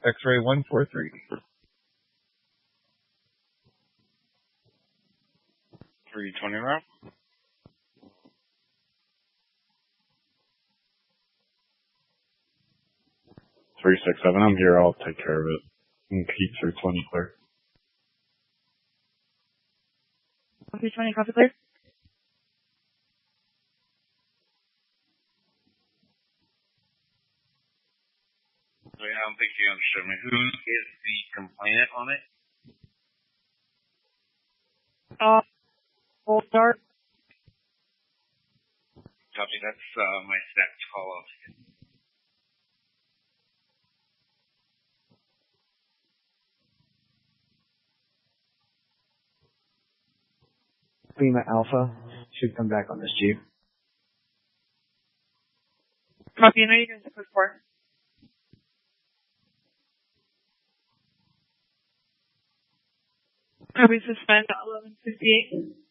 X-ray 143. 320 route. 367, I'm here, I'll take care of it. And keep 320 clear. 320, copy clear. Wait, I don't think you understood me. Who is the complainant on it? Full start. Copy, that's my stacked call out. Lima Alpha should come back on this Jeep. Copy, I know you guys are for. Copy, suspend 1158.